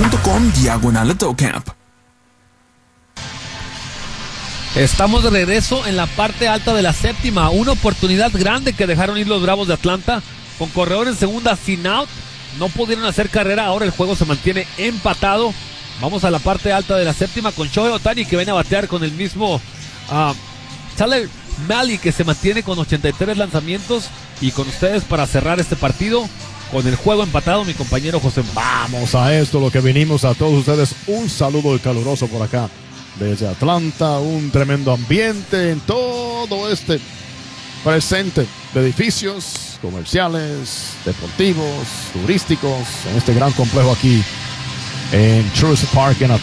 facebook.com/AutoCamp. Estamos de regreso en la parte alta de la séptima. Una oportunidad grande que dejaron ir los Bravos de Atlanta. Con corredor en segunda sin out. No pudieron hacer carrera. Ahora el juego se mantiene empatado. Vamos a la parte alta de la séptima con Shohei Ohtani, que viene a batear con el mismo Tyler Mahle, que se mantiene con 83 lanzamientos. Y con ustedes para cerrar este partido con el juego empatado, mi compañero José. Vamos a esto, lo que vinimos a todos ustedes. Un saludo caluroso por acá desde Atlanta. Un tremendo ambiente en todo este presente de edificios comerciales, deportivos, turísticos, en este gran complejo aquí en Truist Park en Atlanta.